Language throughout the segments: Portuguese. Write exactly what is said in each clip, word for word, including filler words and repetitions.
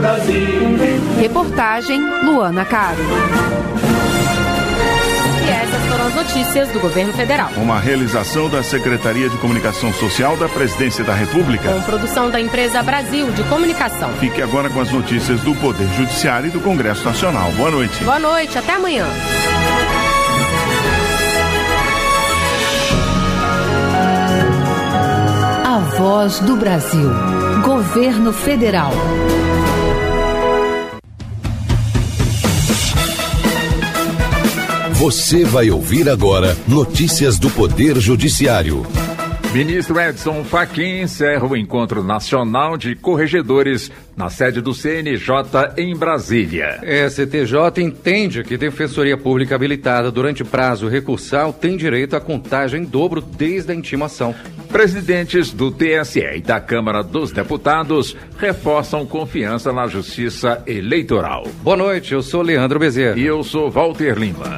Brasil. Reportagem Luana Caro. E essas foram as notícias do governo federal. Uma realização da Secretaria de Comunicação Social da Presidência da República. Com produção da empresa Brasil de Comunicação. Fique agora com as notícias do Poder Judiciário e do Congresso Nacional. Boa noite. Boa noite, até amanhã. A Voz do Brasil. Governo Federal. Você vai ouvir agora notícias do Poder Judiciário. Ministro Edson Fachin encerra o Encontro Nacional de Corregedores na sede do C N J em Brasília. S T J entende que Defensoria Pública habilitada durante prazo recursal tem direito à contagem em dobro desde a intimação. Presidentes do T S E e da Câmara dos Deputados reforçam confiança na Justiça Eleitoral. Boa noite, eu sou Leandro Bezerra. E eu sou Walter Lima.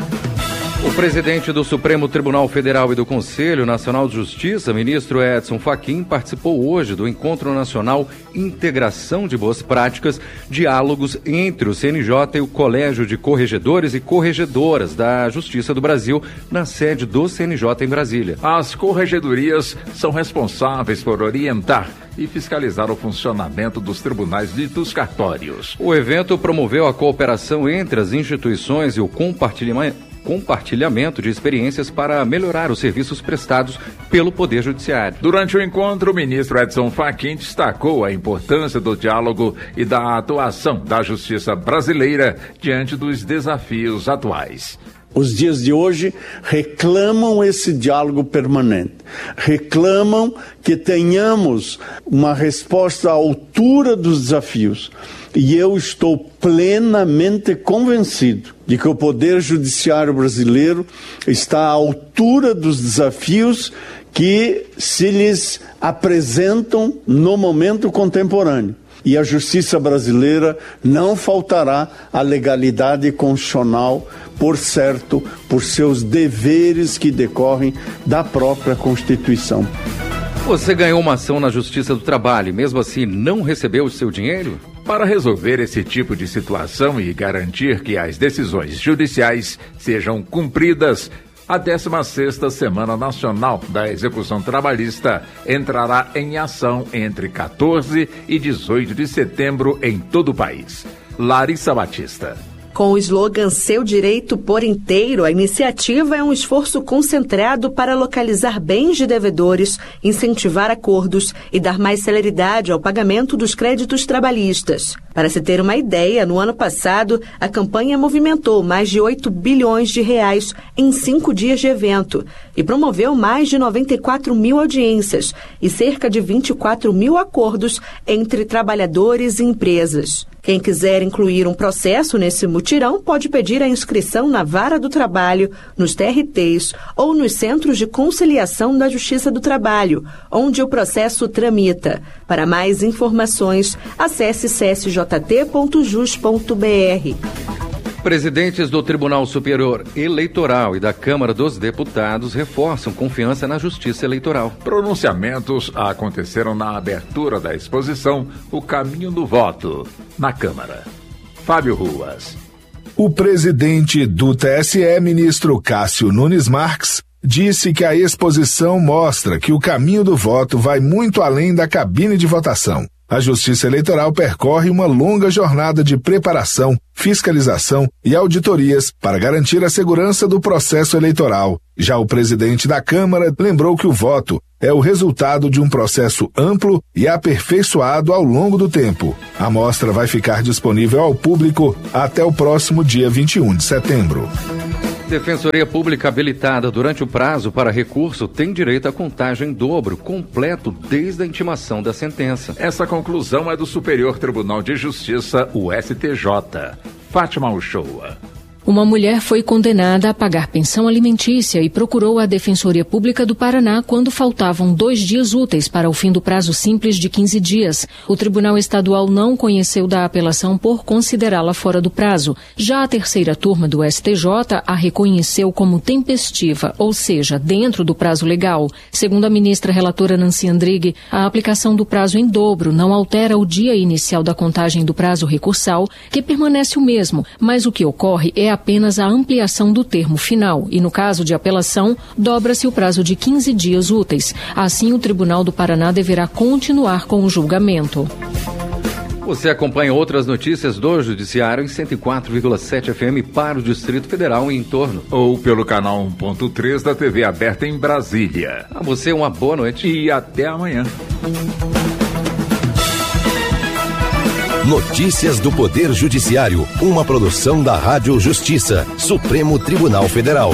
O presidente do Supremo Tribunal Federal e do Conselho Nacional de Justiça, ministro Edson Fachin, participou hoje do Encontro Nacional Integração de Boas Práticas, diálogos entre o C N J e o Colégio de Corregedores e Corregedoras da Justiça do Brasil, na sede do C N J em Brasília. As corregedorias são responsáveis por orientar e fiscalizar o funcionamento dos tribunais e dos cartórios. O evento promoveu a cooperação entre as instituições e o compartilhamento compartilhamento de experiências para melhorar os serviços prestados pelo Poder Judiciário. Durante o encontro, o ministro Edson Fachin destacou a importância do diálogo e da atuação da justiça brasileira diante dos desafios atuais. Os dias de hoje reclamam esse diálogo permanente, reclamam que tenhamos uma resposta à altura dos desafios. E eu estou plenamente convencido de que o Poder Judiciário brasileiro está à altura dos desafios que se lhes apresentam no momento contemporâneo. E a justiça brasileira não faltará à legalidade constitucional, por certo, por seus deveres que decorrem da própria Constituição. Você ganhou uma ação na Justiça do Trabalho e mesmo assim não recebeu o seu dinheiro? Para resolver esse tipo de situação e garantir que as decisões judiciais sejam cumpridas, a décima sexta Semana Nacional da Execução Trabalhista entrará em ação entre quatorze e dezoito de setembro em todo o país. Larissa Batista. Com o slogan Seu Direito por Inteiro, a iniciativa é um esforço concentrado para localizar bens de devedores, incentivar acordos e dar mais celeridade ao pagamento dos créditos trabalhistas. Para se ter uma ideia, no ano passado, a campanha movimentou mais de oito bilhões de reais em cinco dias de evento e promoveu mais de noventa e quatro mil audiências e cerca de vinte e quatro mil acordos entre trabalhadores e empresas. Quem quiser incluir um processo nesse mutirão pode pedir a inscrição na Vara do Trabalho, nos T R Ts ou nos Centros de Conciliação da Justiça do Trabalho, onde o processo tramita. Para mais informações, acesse c s j t ponto jus ponto b r. Presidentes do Tribunal Superior Eleitoral e da Câmara dos Deputados reforçam confiança na Justiça Eleitoral. Pronunciamentos aconteceram na abertura da exposição O Caminho do Voto, na Câmara. Fábio Ruas. O presidente do T S E, ministro Cássio Nunes Marques, disse que a exposição mostra que o caminho do voto vai muito além da cabine de votação. A Justiça Eleitoral percorre uma longa jornada de preparação, fiscalização e auditorias para garantir a segurança do processo eleitoral. Já o presidente da Câmara lembrou que o voto é o resultado de um processo amplo e aperfeiçoado ao longo do tempo. A mostra vai ficar disponível ao público até o próximo dia vinte e um de setembro. Defensoria Pública habilitada durante o prazo para recurso tem direito à contagem em dobro, completo desde a intimação da sentença. Essa conclusão é do Superior Tribunal de Justiça, o S T J. Fátima Uchoa. Uma mulher foi condenada a pagar pensão alimentícia e procurou a Defensoria Pública do Paraná quando faltavam dois dias úteis para o fim do prazo simples de quinze dias. O Tribunal Estadual não conheceu da apelação por considerá-la fora do prazo. Já a terceira turma do S T J a reconheceu como tempestiva, ou seja, dentro do prazo legal. Segundo a ministra relatora Nancy Andrighi, a aplicação do prazo em dobro não altera o dia inicial da contagem do prazo recursal, que permanece o mesmo, mas o que ocorre é apenas a ampliação do termo final e, no caso de apelação, dobra-se o prazo de quinze dias úteis. Assim, o Tribunal do Paraná deverá continuar com o julgamento. Você acompanha outras notícias do Judiciário em cento e quatro vírgula sete F M para o Distrito Federal e em torno. Ou pelo canal um ponto três da T V aberta em Brasília. A você uma boa noite. E até amanhã. Notícias do Poder Judiciário, uma produção da Rádio Justiça, Supremo Tribunal Federal.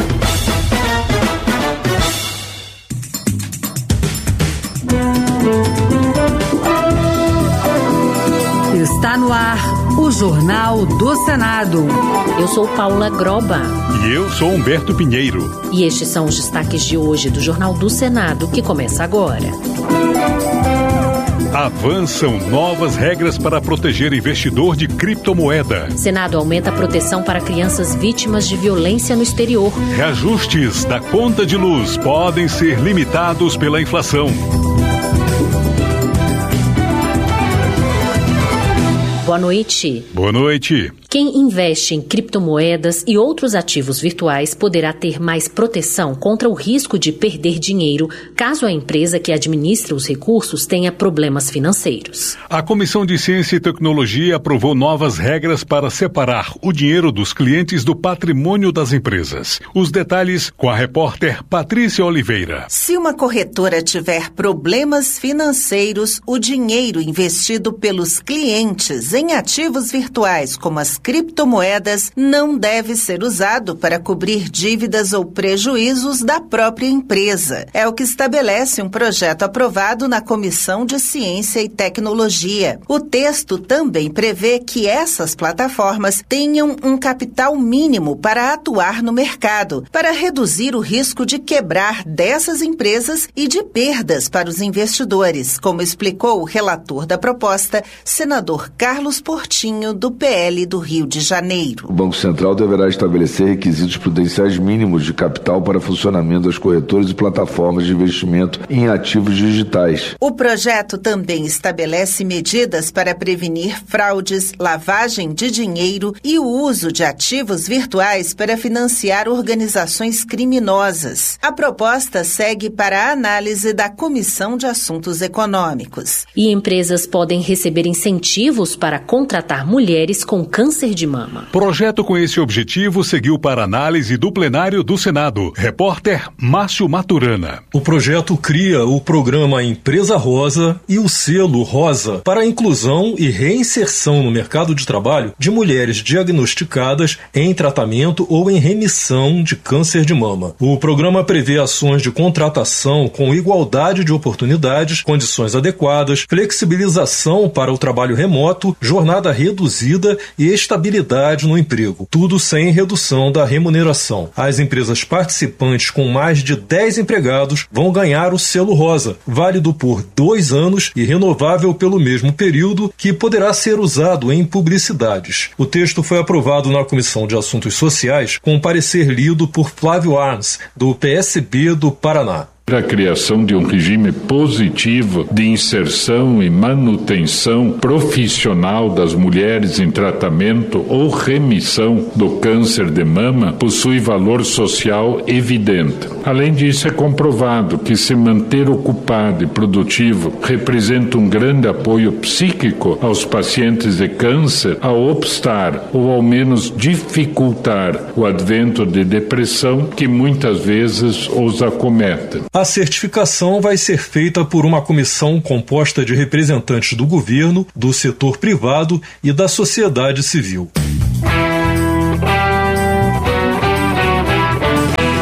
Está no ar o Jornal do Senado. Eu sou Paula Groba. E eu sou Humberto Pinheiro. E estes são os destaques de hoje do Jornal do Senado, que começa agora. Avançam novas regras para proteger investidor de criptomoeda. Senado aumenta a proteção para crianças vítimas de violência no exterior. Reajustes da conta de luz podem ser limitados pela inflação. Boa noite. Boa noite. Quem investe em criptomoedas e outros ativos virtuais poderá ter mais proteção contra o risco de perder dinheiro caso a empresa que administra os recursos tenha problemas financeiros. A Comissão de Ciência e Tecnologia aprovou novas regras para separar o dinheiro dos clientes do patrimônio das empresas. Os detalhes com a repórter Patrícia Oliveira. Se uma corretora tiver problemas financeiros, o dinheiro investido pelos clientes em ativos virtuais como as criptomoedas não deve ser usado para cobrir dívidas ou prejuízos da própria empresa. É o que estabelece um projeto aprovado na Comissão de Ciência e Tecnologia. O texto também prevê que essas plataformas tenham um capital mínimo para atuar no mercado, para reduzir o risco de quebrar dessas empresas e de perdas para os investidores, como explicou o relator da proposta, senador Carlos Portinho, do P L do Rio de Janeiro. O Banco Central deverá estabelecer requisitos prudenciais mínimos de capital para funcionamento das corretoras e plataformas de investimento em ativos digitais. O projeto também estabelece medidas para prevenir fraudes, lavagem de dinheiro e o uso de ativos virtuais para financiar organizações criminosas. A proposta segue para a análise da Comissão de Assuntos Econômicos. E empresas podem receber incentivos para contratar mulheres com câncer de mama. Projeto com esse objetivo seguiu para análise do plenário do Senado. Repórter Márcio Maturana. O projeto cria o programa Empresa Rosa e o selo Rosa para a inclusão e reinserção no mercado de trabalho de mulheres diagnosticadas em tratamento ou em remissão de câncer de mama. O programa prevê ações de contratação com igualdade de oportunidades, condições adequadas, flexibilização para o trabalho remoto, jornada reduzida e estabilidade no emprego, tudo sem redução da remuneração. As empresas participantes com mais de dez empregados vão ganhar o selo rosa, válido por dois anos e renovável pelo mesmo período, que poderá ser usado em publicidades. O texto foi aprovado na Comissão de Assuntos Sociais com parecer lido por Flávio Arns, do P S B do Paraná. A criação de um regime positivo de inserção e manutenção profissional das mulheres em tratamento ou remissão do câncer de mama possui valor social evidente. Além disso, é comprovado que se manter ocupado e produtivo representa um grande apoio psíquico aos pacientes de câncer a obstar ou ao menos dificultar o advento de depressão que muitas vezes os acomete. A certificação vai ser feita por uma comissão composta de representantes do governo, do setor privado e da sociedade civil.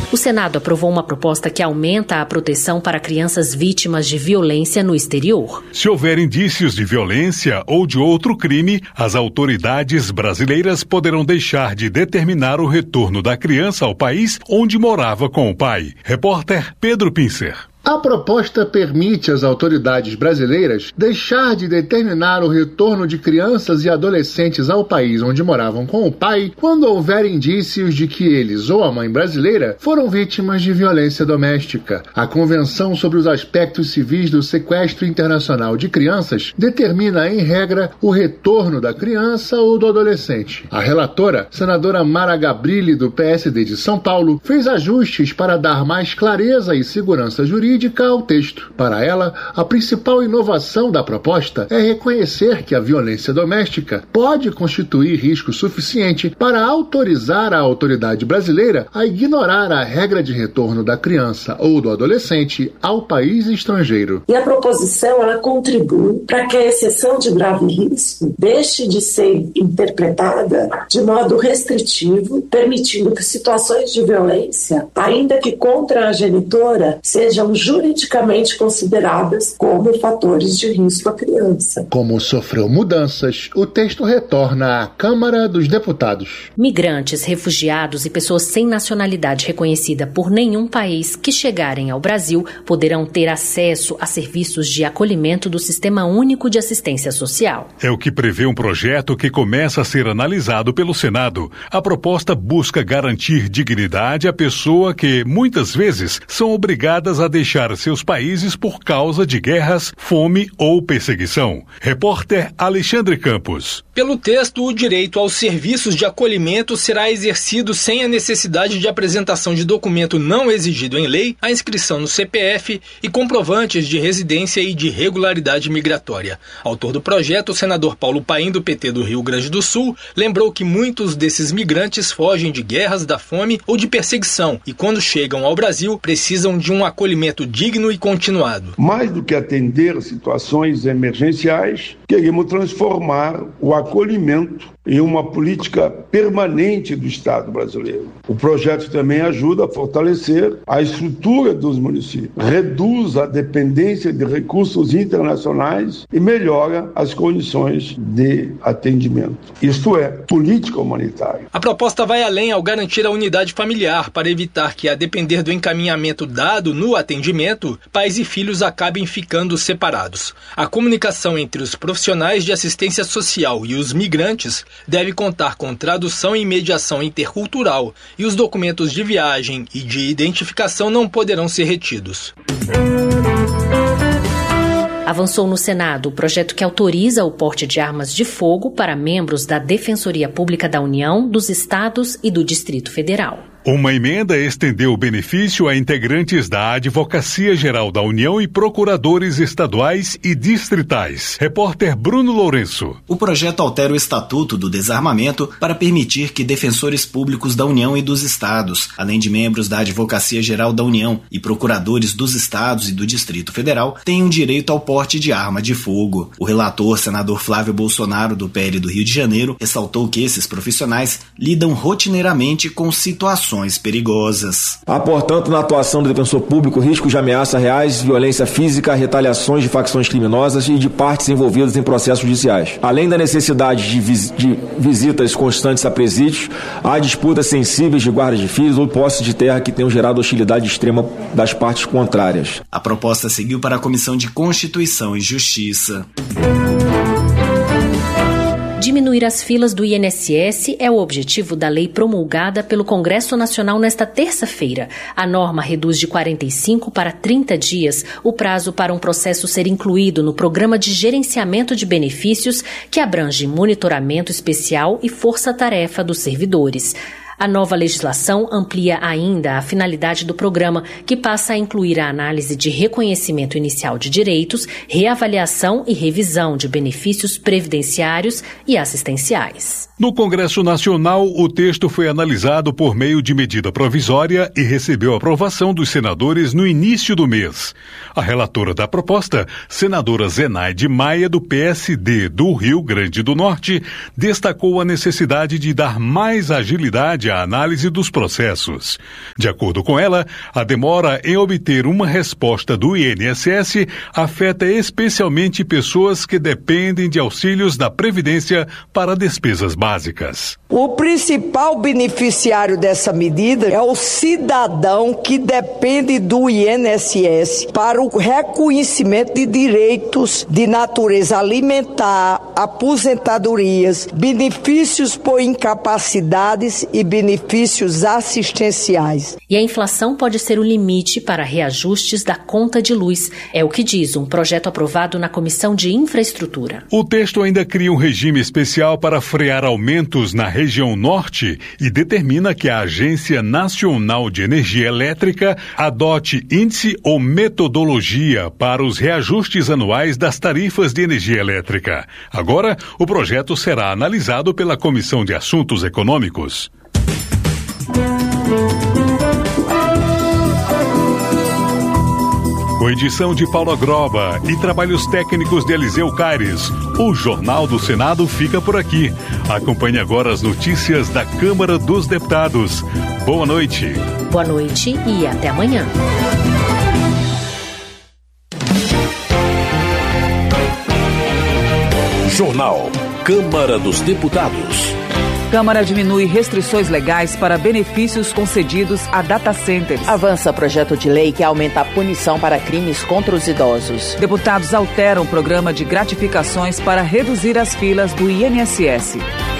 O Senado aprovou uma proposta que aumenta a proteção para crianças vítimas de violência no exterior. Se houver indícios de violência ou de outro crime, as autoridades brasileiras poderão deixar de determinar o retorno da criança ao país onde morava com o pai. Repórter Pedro Pincer. A proposta permite às autoridades brasileiras deixar de determinar o retorno de crianças e adolescentes ao país onde moravam com o pai quando houver indícios de que eles ou a mãe brasileira foram vítimas de violência doméstica. A Convenção sobre os Aspectos Civis do Sequestro Internacional de Crianças determina, em regra, o retorno da criança ou do adolescente. A relatora, senadora Mara Gabrilli, do P S D de São Paulo, fez ajustes para dar mais clareza e segurança jurídica ao texto. Para ela, a principal inovação da proposta é reconhecer que a violência doméstica pode constituir risco suficiente para autorizar a autoridade brasileira a ignorar a regra de retorno da criança ou do adolescente ao país estrangeiro. E a proposição, ela contribui para que a exceção de grave risco deixe de ser interpretada de modo restritivo, permitindo que situações de violência, ainda que contra a genitora, sejam juridicamente consideradas como fatores de risco à criança. Como sofreu mudanças, o texto retorna à Câmara dos Deputados. Migrantes, refugiados e pessoas sem nacionalidade reconhecida por nenhum país que chegarem ao Brasil poderão ter acesso a serviços de acolhimento do Sistema Único de Assistência Social. É o que prevê um projeto que começa a ser analisado pelo Senado. A proposta busca garantir dignidade à pessoa que, muitas vezes, são obrigadas a deixar seus países por causa de guerras, fome ou perseguição. Repórter Alexandre Campos. Pelo texto, o direito aos serviços de acolhimento será exercido sem a necessidade de apresentação de documento não exigido em lei, a inscrição no C P F e comprovantes de residência e de regularidade migratória. Autor do projeto, o senador Paulo Paim, do P T do Rio Grande do Sul, lembrou que muitos desses migrantes fogem de guerras, da fome ou de perseguição e, quando chegam ao Brasil, precisam de um acolhimento digno e continuado. Mais do que atender situações emergenciais, queremos transformar o acolhimento em uma política permanente do Estado brasileiro. O projeto também ajuda a fortalecer a estrutura dos municípios, reduz a dependência de recursos internacionais e melhora as condições de atendimento. Isto é, política humanitária. A proposta vai além ao garantir a unidade familiar para evitar que, a depender do encaminhamento dado no atendimento, pais e filhos acabem ficando separados. A comunicação entre os profissionais de assistência social e os migrantes deve contar com tradução e mediação intercultural, e os documentos de viagem e de identificação não poderão ser retidos. Avançou no Senado o projeto que autoriza o porte de armas de fogo para membros da Defensoria Pública da União, dos Estados e do Distrito Federal. Uma emenda estendeu o benefício a integrantes da Advocacia Geral da União e procuradores estaduais e distritais. Repórter Bruno Lourenço. O projeto altera o Estatuto do Desarmamento para permitir que defensores públicos da União e dos Estados, além de membros da Advocacia Geral da União e procuradores dos Estados e do Distrito Federal, tenham direito ao porte de arma de fogo. O relator, senador Flávio Bolsonaro, do P L do Rio de Janeiro, ressaltou que esses profissionais lidam rotineiramente com situações perigosas. Há, portanto, na atuação do defensor público riscos de ameaça reais, violência física, retaliações de facções criminosas e de partes envolvidas em processos judiciais. Além da necessidade de, vis- de visitas constantes a presídios, há disputas sensíveis de guarda de filhos ou posse de terra que tenham gerado hostilidade extrema das partes contrárias. A proposta seguiu para a Comissão de Constituição e Justiça. Diminuir as filas do I N S S é o objetivo da lei promulgada pelo Congresso Nacional nesta terça-feira. A norma reduz de quarenta e cinco para trinta dias o prazo para um processo ser incluído no Programa de Gerenciamento de Benefícios, que abrange monitoramento especial e força-tarefa dos servidores. A nova legislação amplia ainda a finalidade do programa, que passa a incluir a análise de reconhecimento inicial de direitos, reavaliação e revisão de benefícios previdenciários e assistenciais. No Congresso Nacional, o texto foi analisado por meio de medida provisória e recebeu aprovação dos senadores no início do mês. A relatora da proposta, senadora Zenaide Maia, do P S D do Rio Grande do Norte, destacou a necessidade de dar mais agilidade durante a análise dos processos. De acordo com ela, a demora em obter uma resposta do I N S S afeta especialmente pessoas que dependem de auxílios da Previdência para despesas básicas. O principal beneficiário dessa medida é o cidadão que depende do I N S S para o reconhecimento de direitos de natureza alimentar, aposentadorias, benefícios por incapacidades e benefícios assistenciais. E a inflação pode ser o limite para reajustes da conta de luz, é o que diz um projeto aprovado na Comissão de Infraestrutura. O texto ainda cria um regime especial para frear aumentos na região norte e determina que a Agência Nacional de Energia Elétrica adote índice ou metodologia para os reajustes anuais das tarifas de energia elétrica. Agora, o projeto será analisado pela Comissão de Assuntos Econômicos. Com edição de Paula Groba e trabalhos técnicos de Eliseu Caires, o Jornal do Senado fica por aqui. Acompanhe agora as notícias da Câmara dos Deputados. Boa noite. Boa noite e até amanhã. Jornal Câmara dos Deputados. Câmara diminui restrições legais para benefícios concedidos a data centers. Avança projeto de lei que aumenta a punição para crimes contra os idosos. Deputados alteram o programa de gratificações para reduzir as filas do I N S S.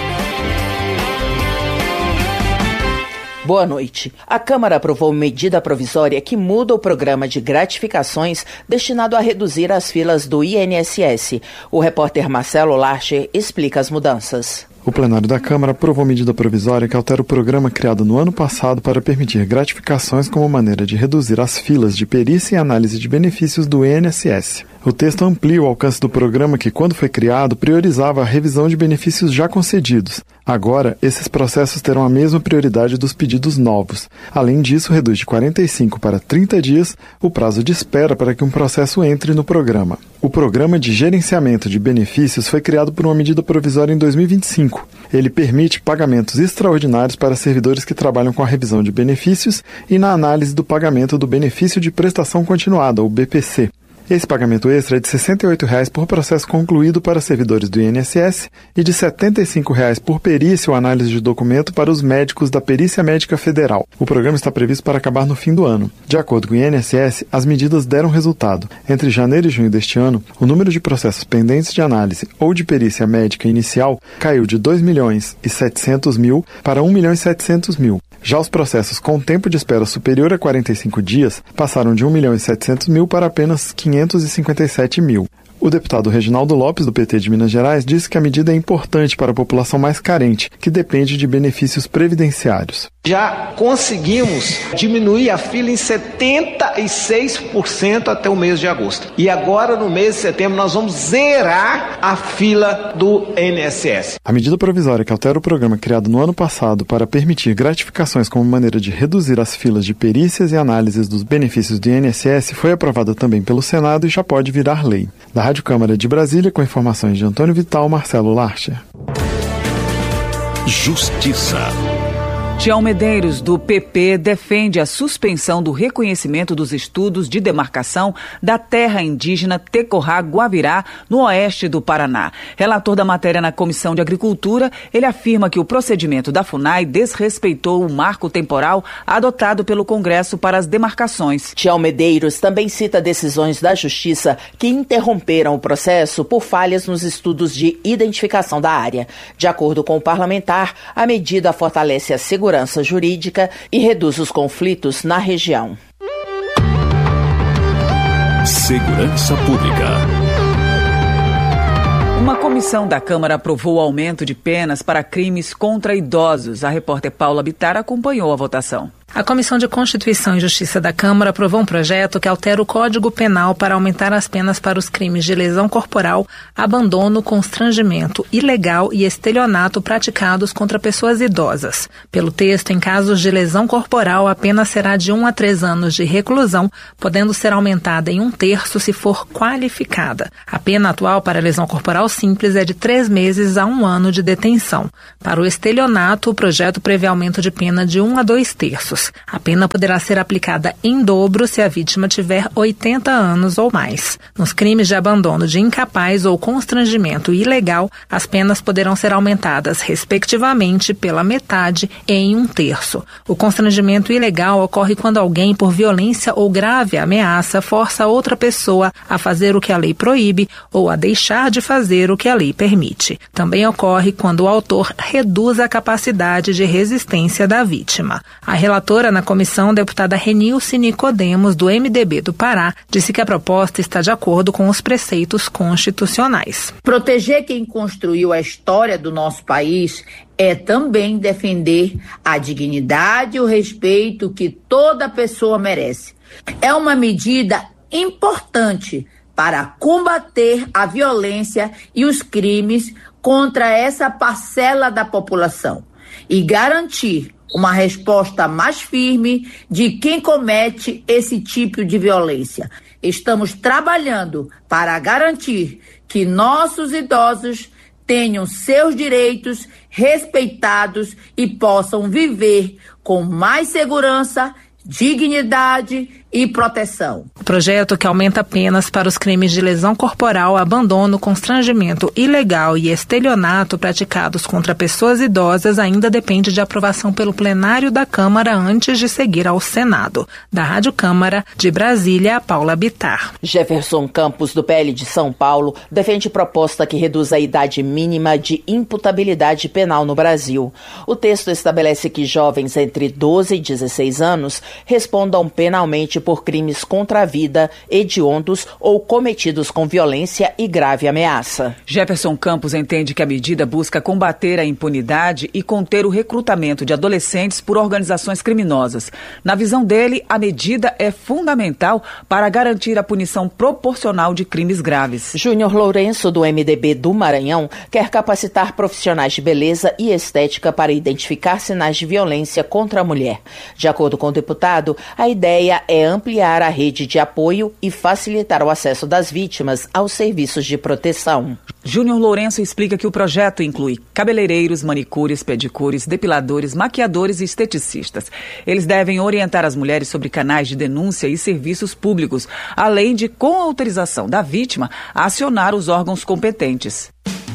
Boa noite. A Câmara aprovou medida provisória que muda o programa de gratificações destinado a reduzir as filas do I N S S. O repórter Marcelo Larcher explica as mudanças. O plenário da Câmara aprovou medida provisória que altera o programa criado no ano passado para permitir gratificações como maneira de reduzir as filas de perícia e análise de benefícios do I N S S. O texto amplia o alcance do programa que, quando foi criado, priorizava a revisão de benefícios já concedidos. Agora, esses processos terão a mesma prioridade dos pedidos novos. Além disso, reduz de quarenta e cinco para trinta dias o prazo de espera para que um processo entre no programa. O Programa de Gerenciamento de Benefícios foi criado por uma medida provisória em dois mil e vinte e cinco. Ele permite pagamentos extraordinários para servidores que trabalham com a revisão de benefícios e na análise do pagamento do benefício de prestação continuada, o B P C. Esse pagamento extra é de sessenta e oito reais por processo concluído para servidores do I N S S e de setenta e cinco reais por perícia ou análise de documento para os médicos da Perícia Médica Federal. O programa está previsto para acabar no fim do ano. De acordo com o I N S S, as medidas deram resultado. Entre janeiro e junho deste ano, o número de processos pendentes de análise ou de perícia médica inicial caiu de dois milhões e setecentos mil para um milhão e setecentos mil. Já os processos com tempo de espera superior a quarenta e cinco dias passaram de um milhão e setecentos mil para apenas quinhentos e cinquenta e sete mil. O deputado Reginaldo Lopes, do P T de Minas Gerais, disse que a medida é importante para a população mais carente, que depende de benefícios previdenciários. Já conseguimos diminuir a fila em setenta e seis por cento até o mês de agosto. E agora, no mês de setembro, nós vamos zerar a fila do I N S S. A medida provisória que altera o programa criado no ano passado para permitir gratificações como maneira de reduzir as filas de perícias e análises dos benefícios do I N S S foi aprovada também pelo Senado e já pode virar lei. Da Rádio Câmara de Brasília, com informações de Antônio Vital, Marcelo Larcher. Justiça. Tião Medeiros, do P P, defende a suspensão do reconhecimento dos estudos de demarcação da terra indígena Tecorá-Guavirá, no oeste do Paraná. Relator da matéria na Comissão de Agricultura, ele afirma que o procedimento da FUNAI desrespeitou o marco temporal adotado pelo Congresso para as demarcações. Tião Medeiros também cita decisões da Justiça que interromperam o processo por falhas nos estudos de identificação da área. De acordo com o parlamentar, a medida fortalece a segurança segurança jurídica e reduz os conflitos na região. Segurança Pública. Uma comissão da Câmara aprovou o aumento de penas para crimes contra idosos. A repórter Paula Bittar acompanhou a votação. A Comissão de Constituição e Justiça da Câmara aprovou um projeto que altera o Código Penal para aumentar as penas para os crimes de lesão corporal, abandono, constrangimento ilegal e estelionato praticados contra pessoas idosas. Pelo texto, em casos de lesão corporal, a pena será de um a três anos de reclusão, podendo ser aumentada em um terço se for qualificada. A pena atual para a lesão corporal simples é de três meses a um ano de detenção. Para o estelionato, o projeto prevê aumento de pena de um a dois terços. A pena poderá ser aplicada em dobro se a vítima tiver oitenta anos ou mais. Nos crimes de abandono de incapaz ou constrangimento ilegal, as penas poderão ser aumentadas, respectivamente, pela metade e em um terço. O constrangimento ilegal ocorre quando alguém, por violência ou grave ameaça, força outra pessoa a fazer o que a lei proíbe ou a deixar de fazer o que a lei permite. Também ocorre quando o autor reduz a capacidade de resistência da vítima. A relatora na comissão, deputada Renilce Nicodemos, do M D B do Pará, disse que a proposta está de acordo com os preceitos constitucionais. Proteger quem construiu a história do nosso país é também defender a dignidade e o respeito que toda pessoa merece. É uma medida importante para combater a violência e os crimes contra essa parcela da população e garantir uma resposta mais firme de quem comete esse tipo de violência. Estamos trabalhando para garantir que nossos idosos tenham seus direitos respeitados e possam viver com mais segurança, dignidade e proteção. O projeto, que aumenta penas para os crimes de lesão corporal, abandono, constrangimento ilegal e estelionato praticados contra pessoas idosas, ainda depende de aprovação pelo plenário da Câmara antes de seguir ao Senado. Da Rádio Câmara, de Brasília, Paula Bittar. Jefferson Campos, do P L de São Paulo, defende proposta que reduz a idade mínima de imputabilidade penal no Brasil. O texto estabelece que jovens entre doze e dezesseis anos respondam penalmente por crimes contra a vida, hediondos ou cometidos com violência e grave ameaça. Jefferson Campos entende que a medida busca combater a impunidade e conter o recrutamento de adolescentes por organizações criminosas. Na visão dele, a medida é fundamental para garantir a punição proporcional de crimes graves. Júnior Lourenço, do M D B do Maranhão, quer capacitar profissionais de beleza e estética para identificar sinais de violência contra a mulher. De acordo com o deputado, a ideia é ampliar a rede de apoio e facilitar o acesso das vítimas aos serviços de proteção. Júnior Lourenço explica que o projeto inclui cabeleireiros, manicures, pedicures, depiladores, maquiadores e esteticistas. Eles devem orientar as mulheres sobre canais de denúncia e serviços públicos, além de, com autorização da vítima, acionar os órgãos competentes.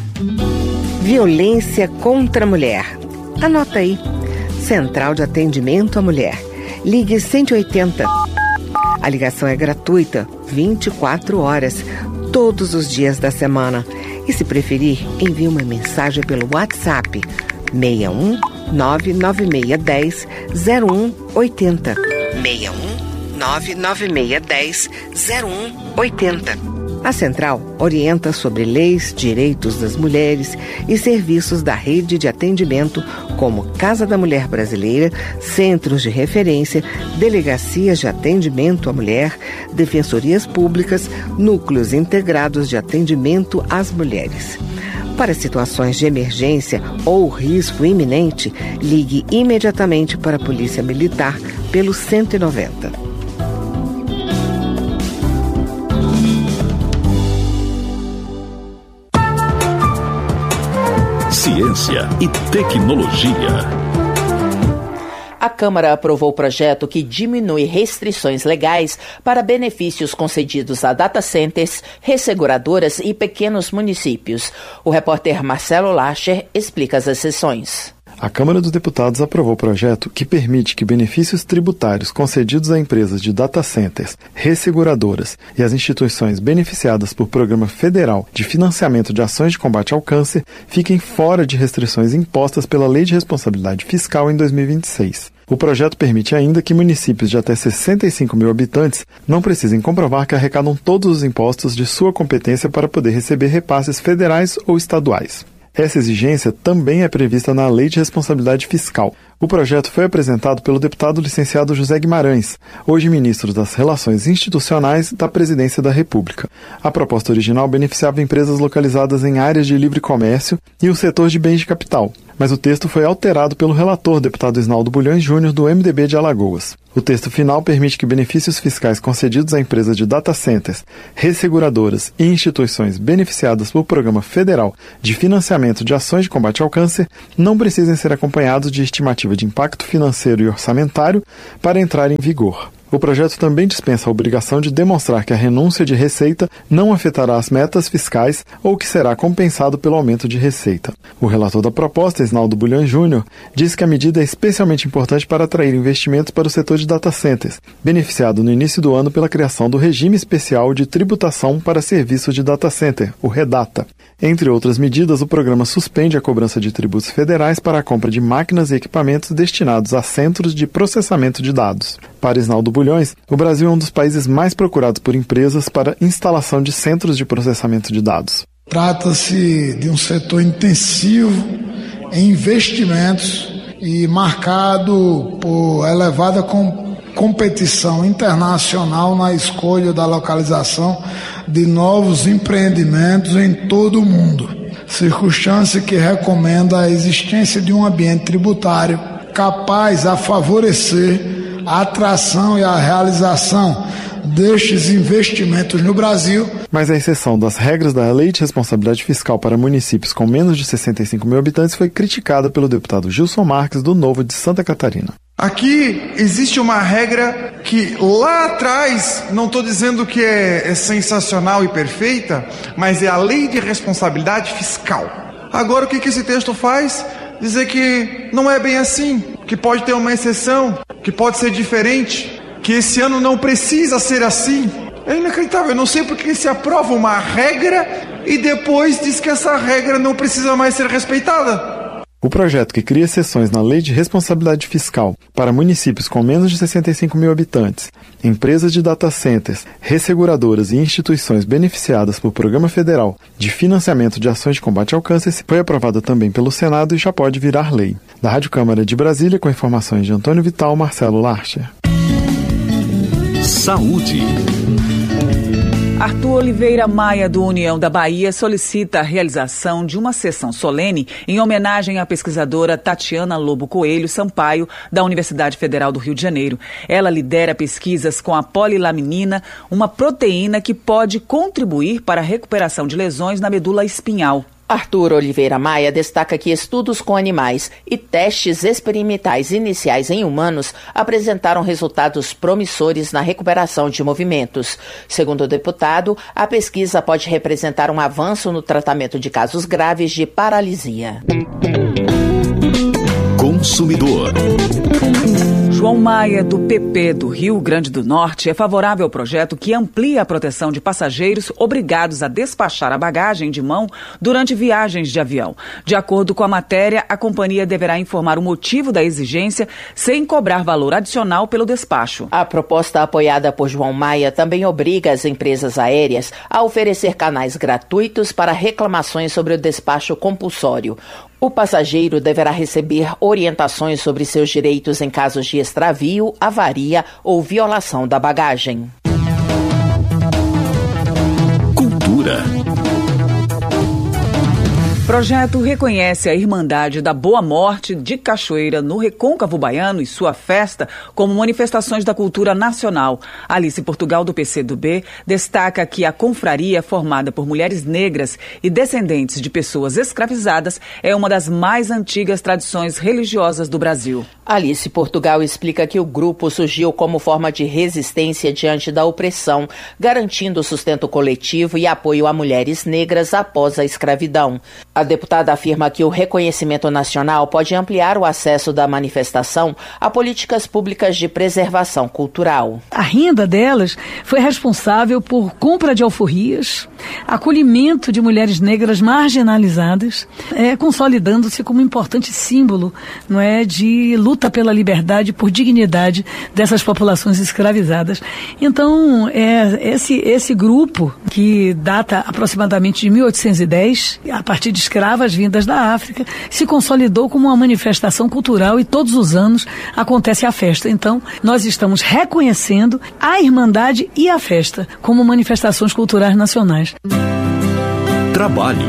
Violência contra a mulher. Anota aí. Central de Atendimento à Mulher. Ligue cento e oitenta. A ligação é gratuita, vinte e quatro horas, todos os dias da semana. E se preferir, envie uma mensagem pelo WhatsApp seis um nove nove seis um zero um oito zero. seis um nove nove seis um zero um oito zero. A Central orienta sobre leis, direitos das mulheres e serviços da rede de atendimento, como Casa da Mulher Brasileira, centros de referência, delegacias de atendimento à mulher, defensorias públicas, núcleos integrados de atendimento às mulheres. Para situações de emergência ou risco iminente, ligue imediatamente para a Polícia Militar pelo cento e noventa. Ciência e tecnologia. A Câmara aprovou o projeto que diminui restrições legais para benefícios concedidos a data centers, resseguradoras e pequenos municípios. O repórter Marcelo Lacher explica as exceções. A Câmara dos Deputados aprovou o projeto que permite que benefícios tributários concedidos a empresas de data centers, resseguradoras e as instituições beneficiadas por Programa Federal de Financiamento de Ações de Combate ao Câncer fiquem fora de restrições impostas pela Lei de Responsabilidade Fiscal em dois mil e vinte e seis. O projeto permite ainda que municípios de até sessenta e cinco mil habitantes não precisem comprovar que arrecadam todos os impostos de sua competência para poder receber repasses federais ou estaduais. Essa exigência também é prevista na Lei de Responsabilidade Fiscal. O projeto foi apresentado pelo deputado licenciado José Guimarães, hoje ministro das Relações Institucionais da Presidência da República. A proposta original beneficiava empresas localizadas em áreas de livre comércio e o setor de bens de capital, mas o texto foi alterado pelo relator, deputado Isnaldo Bulhões Júnior, do M D B de Alagoas. O texto final permite que benefícios fiscais concedidos a empresas de data centers, resseguradoras e instituições beneficiadas por Programa Federal de Financiamento de Ações de Combate ao Câncer não precisem ser acompanhados de estimativa de impacto financeiro e orçamentário para entrar em vigor. O projeto também dispensa a obrigação de demonstrar que a renúncia de receita não afetará as metas fiscais ou que será compensado pelo aumento de receita. O relator da proposta, Isnaldo Bulhões Júnior, diz que a medida é especialmente importante para atrair investimentos para o setor de data centers, beneficiado no início do ano pela criação do Regime Especial de Tributação para Serviços de Data Center, o REDATA. Entre outras medidas, o programa suspende a cobrança de tributos federais para a compra de máquinas e equipamentos destinados a centros de processamento de dados. Para Isnaldo Bulhões, o Brasil é um dos países mais procurados por empresas para instalação de centros de processamento de dados. Trata-se de um setor intensivo em investimentos e marcado por elevada com competição internacional na escolha da localização de novos empreendimentos em todo o mundo, circunstância que recomenda a existência de um ambiente tributário capaz a favorecer a atração e a realização destes investimentos no Brasil. Mas a exceção das regras da Lei de Responsabilidade Fiscal para municípios com menos de sessenta e cinco mil habitantes foi criticada pelo deputado Gilson Marques, do Novo de Santa Catarina. Aqui existe uma regra que lá atrás, não estou dizendo que é, é sensacional e perfeita, mas é a Lei de Responsabilidade Fiscal. Agora o que, que esse texto faz? Dizer que não é bem assim, que pode ter uma exceção, que pode ser diferente, que esse ano não precisa ser assim. É inacreditável, eu não sei porque se aprova uma regra e depois diz que essa regra não precisa mais ser respeitada. O projeto, que cria exceções na Lei de Responsabilidade Fiscal para municípios com menos de sessenta e cinco mil habitantes, empresas de data centers, resseguradoras e instituições beneficiadas por Programa Federal de Financiamento de Ações de Combate ao Câncer, foi aprovado também pelo Senado e já pode virar lei. Da Rádio Câmara de Brasília, com informações de Antônio Vital, Marcelo Larcher. Saúde. Arthur Oliveira Maia, do União da Bahia, solicita a realização de uma sessão solene em homenagem à pesquisadora Tatiana Lobo Coelho Sampaio, da Universidade Federal do Rio de Janeiro. Ela lidera pesquisas com a polilaminina, uma proteína que pode contribuir para a recuperação de lesões na medula espinhal. Arthur Oliveira Maia destaca que estudos com animais e testes experimentais iniciais em humanos apresentaram resultados promissores na recuperação de movimentos. Segundo o deputado, a pesquisa pode representar um avanço no tratamento de casos graves de paralisia. Consumidor. João Maia, do P P do Rio Grande do Norte, é favorável ao projeto que amplia a proteção de passageiros obrigados a despachar a bagagem de mão durante viagens de avião. De acordo com a matéria, a companhia deverá informar o motivo da exigência sem cobrar valor adicional pelo despacho. A proposta apoiada por João Maia também obriga as empresas aéreas a oferecer canais gratuitos para reclamações sobre o despacho compulsório. O passageiro deverá receber orientações sobre seus direitos em casos de extravio, avaria ou violação da bagagem. Cultura. Projeto reconhece a Irmandade da Boa Morte de Cachoeira no Recôncavo Baiano e sua festa como manifestações da cultura nacional. Alice Portugal, do P C do B, destaca que a confraria, formada por mulheres negras e descendentes de pessoas escravizadas, é uma das mais antigas tradições religiosas do Brasil. Alice Portugal explica que o grupo surgiu como forma de resistência diante da opressão, garantindo sustento coletivo e apoio a mulheres negras após a escravidão. A deputada afirma que o reconhecimento nacional pode ampliar o acesso da manifestação a políticas públicas de preservação cultural. A renda delas foi responsável por compra de alforrias, acolhimento de mulheres negras marginalizadas, é, consolidando-se como um importante símbolo, não é, de luta pela liberdade, por dignidade dessas populações escravizadas. Então, é, esse, esse grupo, que data aproximadamente de mil oitocentos e dez, a partir de escravas vindas da África, se consolidou como uma manifestação cultural e todos os anos acontece a festa. Então, nós estamos reconhecendo a Irmandade e a festa como manifestações culturais nacionais. Trabalho.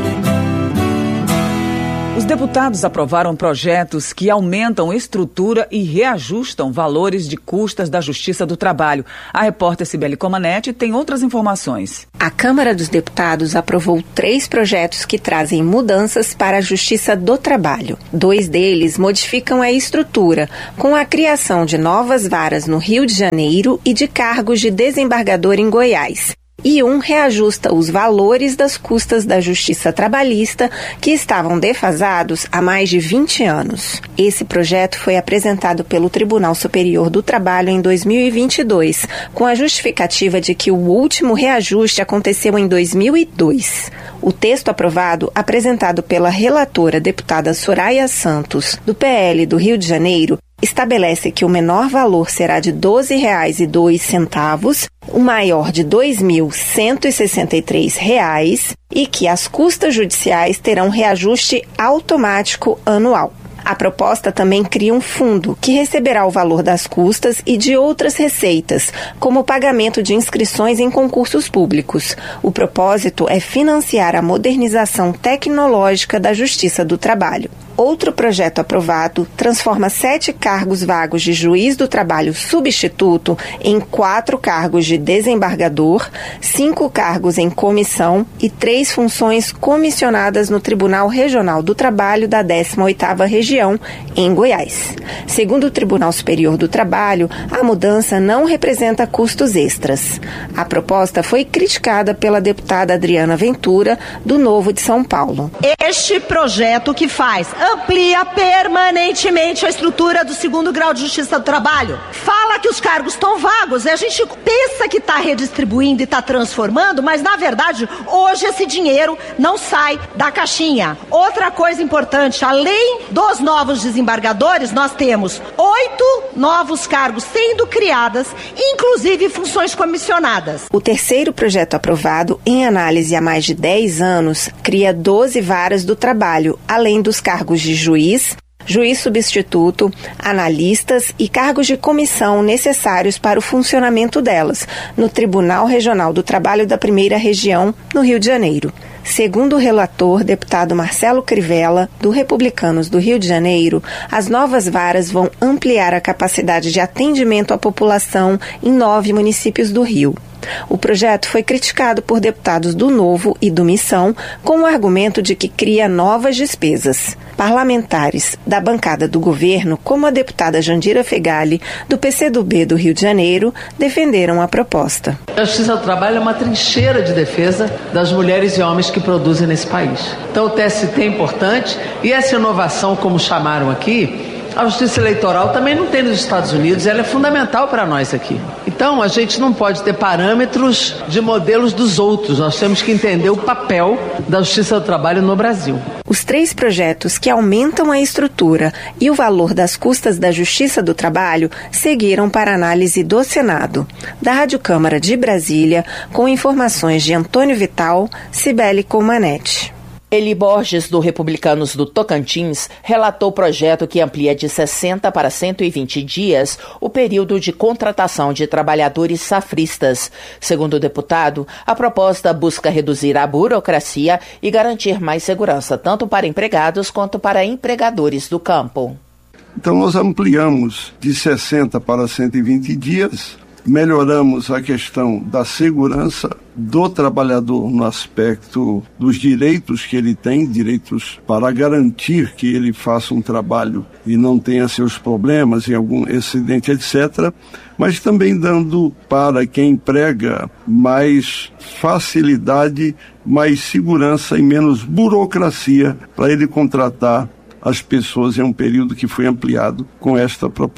Os deputados aprovaram projetos que aumentam estrutura e reajustam valores de custas da Justiça do Trabalho. A repórter Cibele Comanetti tem outras informações. A Câmara dos Deputados aprovou três projetos que trazem mudanças para a Justiça do Trabalho. Dois deles modificam a estrutura, com a criação de novas varas no Rio de Janeiro e de cargos de desembargador em Goiás. E um reajusta os valores das custas da Justiça Trabalhista, que estavam defasados há mais de vinte anos. Esse projeto foi apresentado pelo Tribunal Superior do Trabalho em dois mil e vinte e dois, com a justificativa de que o último reajuste aconteceu em dois mil e dois. O texto aprovado, apresentado pela relatora deputada Soraya Santos, do P L do Rio de Janeiro, estabelece que o menor valor será de doze reais e dois centavos, o maior de dois mil cento e sessenta e três reais e que as custas judiciais terão reajuste automático anual. A proposta também cria um fundo que receberá o valor das custas e de outras receitas, como o pagamento de inscrições em concursos públicos. O propósito é financiar a modernização tecnológica da Justiça do Trabalho. Outro projeto aprovado transforma sete cargos vagos de juiz do trabalho substituto em quatro cargos de desembargador, cinco cargos em comissão e três funções comissionadas no Tribunal Regional do Trabalho da décima oitava Região, em Goiás. Segundo o Tribunal Superior do Trabalho, a mudança não representa custos extras. A proposta foi criticada pela deputada Adriana Ventura, do Novo de São Paulo. Este projeto que faz amplia permanentemente a estrutura do segundo grau de Justiça do Trabalho. Fala que os cargos estão vagos e a gente pensa que está redistribuindo e está transformando, mas na verdade hoje esse dinheiro não sai da caixinha. Outra coisa importante, além dos novos desembargadores, nós temos oito novos cargos sendo criadas, inclusive funções comissionadas. O terceiro projeto aprovado, em análise há mais de dez anos, cria doze varas do trabalho, além dos cargos de juiz, juiz substituto, analistas e cargos de comissão necessários para o funcionamento delas, no Tribunal Regional do Trabalho da Primeira Região, no Rio de Janeiro. Segundo o relator, deputado Marcelo Crivella, do Republicanos do Rio de Janeiro, as novas varas vão ampliar a capacidade de atendimento à população em nove municípios do Rio. O projeto foi criticado por deputados do Novo e do Missão com o argumento de que cria novas despesas. Parlamentares da bancada do governo, como a deputada Jandira Fegali, do P C do B do Rio de Janeiro, defenderam a proposta. A Justiça do Trabalho é uma trincheira de defesa das mulheres e homens que produzem nesse país. Então o T S T é importante e essa inovação, como chamaram aqui, a justiça eleitoral também não tem nos Estados Unidos, ela é fundamental para nós aqui. Então, a gente não pode ter parâmetros de modelos dos outros, nós temos que entender o papel da Justiça do Trabalho no Brasil. Os três projetos que aumentam a estrutura e o valor das custas da Justiça do Trabalho seguiram para análise do Senado. Da Rádio Câmara de Brasília, com informações de Antônio Vital, Cibele Comanetti. Eli Borges, do Republicanos do Tocantins, relatou o projeto que amplia de sessenta para cento e vinte dias o período de contratação de trabalhadores safristas. Segundo o deputado, a proposta busca reduzir a burocracia e garantir mais segurança, tanto para empregados quanto para empregadores do campo. Então nós ampliamos de sessenta para cento e vinte dias, melhoramos a questão da segurança do trabalhador no aspecto dos direitos que ele tem, direitos para garantir que ele faça um trabalho e não tenha seus problemas em algum acidente, etcétera, mas também dando para quem emprega mais facilidade, mais segurança e menos burocracia para ele contratar as pessoas em um período que foi ampliado com esta proposta.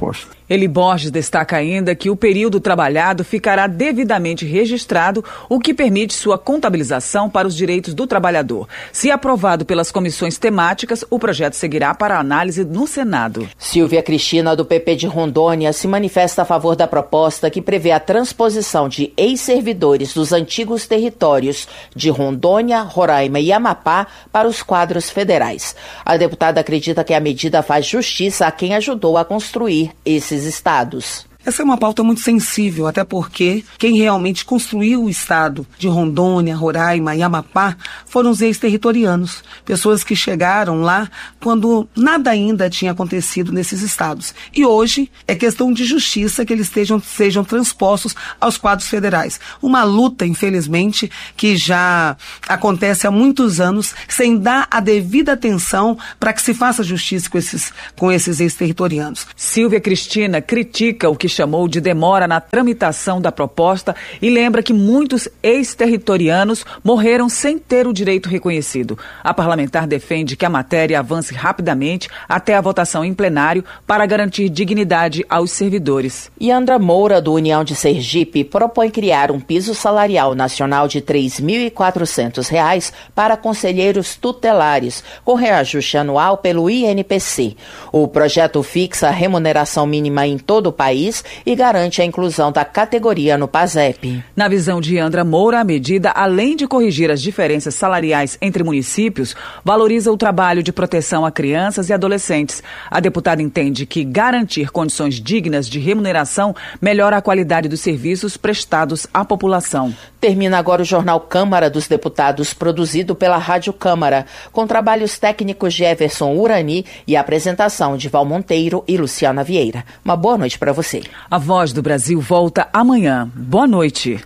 Eli Borges destaca ainda que o período trabalhado ficará devidamente registrado, o que permite sua contabilização para os direitos do trabalhador. Se aprovado pelas comissões temáticas, o projeto seguirá para análise no Senado. Silvia Cristina, do P P de Rondônia, se manifesta a favor da proposta que prevê a transposição de ex-servidores dos antigos territórios de Rondônia, Roraima e Amapá para os quadros federais. A deputada acredita que a medida faz justiça a quem ajudou a construir esses estados. Essa é uma pauta muito sensível, até porque quem realmente construiu o estado de Rondônia, Roraima e Amapá foram os ex-territorianos, pessoas que chegaram lá quando nada ainda tinha acontecido nesses estados. E hoje é questão de justiça que eles estejam, sejam transpostos aos quadros federais. Uma luta, infelizmente, que já acontece há muitos anos, sem dar a devida atenção para que se faça justiça com esses, com esses ex-territorianos. Silvia Cristina critica o que chamou de demora na tramitação da proposta e lembra que muitos ex-territorianos morreram sem ter o direito reconhecido. A parlamentar defende que a matéria avance rapidamente até a votação em plenário para garantir dignidade aos servidores. Yandra Moura, do União de Sergipe, propõe criar um piso salarial nacional de três mil e quatrocentos reais para conselheiros tutelares, com reajuste anual pelo I N P C. O projeto fixa a remuneração mínima em todo o país e garante a inclusão da categoria no PASEP. Na visão de Yandra Moura, a medida, além de corrigir as diferenças salariais entre municípios, valoriza o trabalho de proteção a crianças e adolescentes. A deputada entende que garantir condições dignas de remuneração melhora a qualidade dos serviços prestados à população. Termina agora o Jornal Câmara dos Deputados, produzido pela Rádio Câmara, com trabalhos técnicos de Everson Urani e a apresentação de Val Monteiro e Luciana Vieira. Uma boa noite para você. A Voz do Brasil volta amanhã. Boa noite.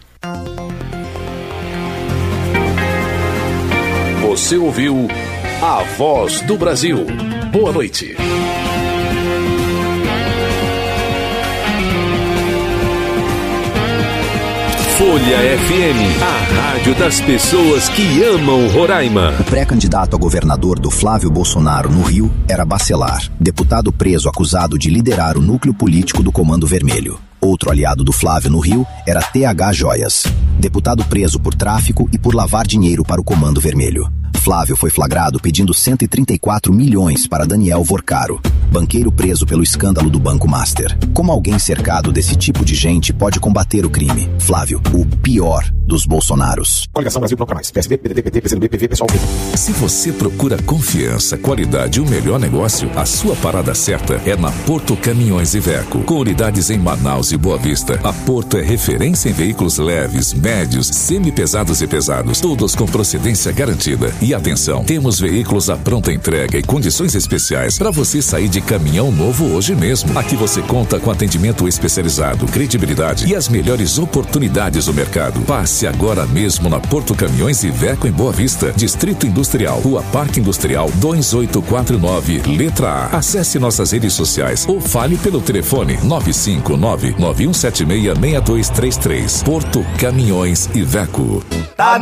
Você ouviu A Voz do Brasil. Boa noite. Folha F M, a rádio das pessoas que amam Roraima. O pré-candidato a governador do Flávio Bolsonaro no Rio era Bacelar, deputado preso acusado de liderar o núcleo político do Comando Vermelho. Outro aliado do Flávio no Rio era T H Joias, deputado preso por tráfico e por lavar dinheiro para o Comando Vermelho. Flávio foi flagrado pedindo cento e trinta e quatro milhões para Daniel Vorcaro, banqueiro preso pelo escândalo do Banco Master. Como alguém cercado desse tipo de gente pode combater o crime? Flávio, o pior dos Bolsonaros. Coligação Brasil Bloco Mais, P S D, P D T, P T, P C do B, P V, Pessoal. Se você procura confiança, qualidade e o melhor negócio, a sua parada certa é na Porto Caminhões Iveco. Com unidades em Manaus e Boa Vista, a Porto é referência em veículos leves, médios, semi-pesados e pesados, todos com procedência garantida. E atenção, temos veículos à pronta entrega e condições especiais para você sair de caminhão novo hoje mesmo. Aqui você conta com atendimento especializado, credibilidade e as melhores oportunidades do mercado. Passe agora mesmo na Porto Caminhões Iveco em Boa Vista, Distrito Industrial, Rua Parque Industrial dois oito quatro nove, letra A. Acesse nossas redes sociais ou fale pelo telefone nove cinco nove, nove um sete seis, seis dois três três. Porto Caminhões Iveco. Tá